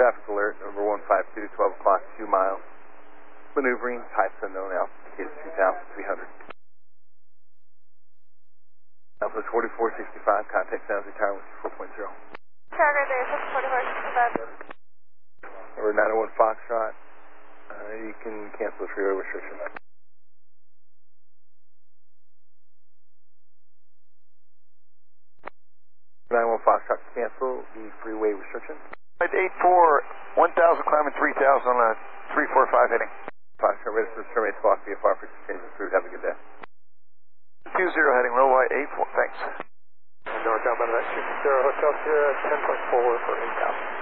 traffic alert, number 152, 12 o'clock, 2 miles. Maneuvering, types unknown, altitude 2,300. Alpha 4465, contact sounds retired with 4.0. Charter, there's 4465. Number 901 Foxtrot, you can cancel the freeway restriction. 901 Foxtrot, cancel the freeway restriction. At 84, 1,000 climbing 3,000 on a 345 heading. Foxtrot, ready for terminate squawk VFR for change approved. Have a good day. 20 heading, runway 84, thanks. Northbound by the 60 Hotel Sierra, 10.4 for 8,000.